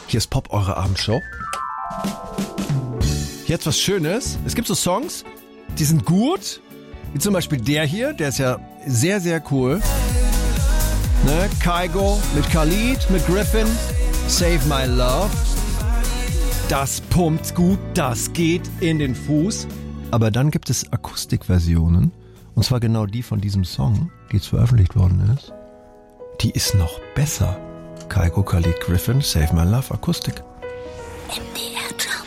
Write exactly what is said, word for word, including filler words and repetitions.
Hier ist Pop, eure Abendshow. Jetzt was Schönes. Es gibt so Songs, die sind gut. Wie zum Beispiel der hier, der ist ja sehr, sehr cool. Ne? Kygo mit Khalid, mit Griffin. Save My Love. Das pumpt gut, das geht in den Fuß. Aber dann gibt es Akustikversionen. Und zwar genau die von diesem Song, die jetzt veröffentlicht worden ist. Die ist noch besser. Kygo, Khalid, Griffin, Save My Love, Akustik. M D R